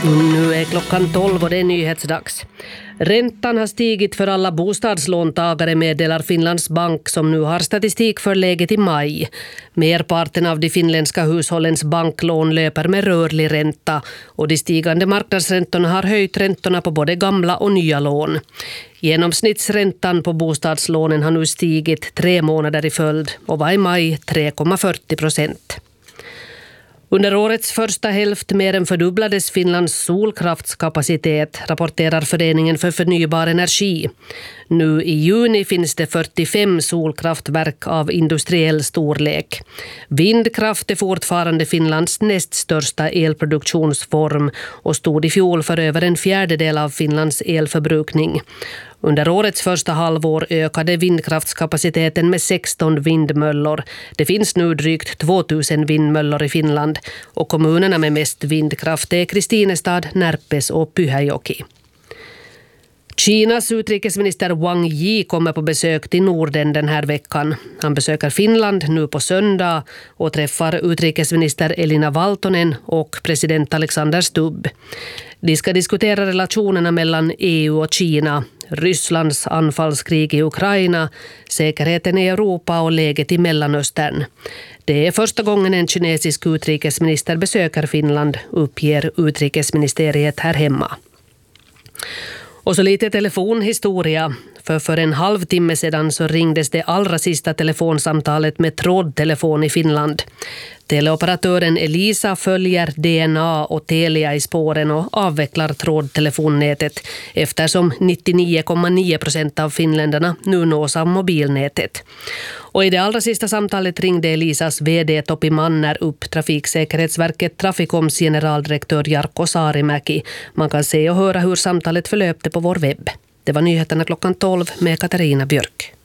Nu är klockan 12 och det är nyhetsdags. Räntan har stigit för alla bostadslåntagare, meddelar Finlands bank som nu har statistik för läget i maj. Merparten av de finländska hushållens banklån löper med rörlig ränta och de stigande marknadsräntorna har höjt räntorna på både gamla och nya lån. Genomsnittsräntan på bostadslånen har nu stigit 3 månader i följd och var i maj 3,40%. Under årets första hälft mer än fördubblades Finlands solkraftskapacitet, rapporterar Föreningen för förnybar energi. Nu i juni finns det 45 solkraftverk av industriell storlek. Vindkraft är fortfarande Finlands näst största elproduktionsform och stod i fjol för över 1/4 av Finlands elförbrukning. Under årets första halvår ökade vindkraftskapaciteten med 16 vindmöllor. Det finns nu drygt 2000 vindmöllor i Finland och kommunerna med mest vindkraft är Kristinestad, Närpes och Pyhäjoki. Kinas utrikesminister Wang Yi kommer på besök till Norden den här veckan. Han besöker Finland nu på söndag och träffar utrikesminister Elina Valtonen och president Alexander Stubb. De ska diskutera relationerna mellan EU och Kina, Rysslands anfallskrig i Ukraina, säkerheten i Europa och läget i Mellanöstern. Det är första gången en kinesisk utrikesminister besöker Finland, uppger utrikesministeriet här hemma. Och så lite telefonhistoria. För en halvtimme sedan så ringdes det allra sista telefonsamtalet med trådtelefon i Finland. Teleoperatören Elisa följer DNA och Telia i spåren och avvecklar trådtelefonnätet eftersom 99,9% av finländarna nu nås av mobilnätet. Och i det allra sista samtalet ringde Elisas vd Topi Manner upp Trafiksäkerhetsverket Traficoms generaldirektör Jarkko Saarimäki. Man kan se och höra hur samtalet förlöpte på vår webb. Det var nyheterna klockan 12 med Katarina Björk.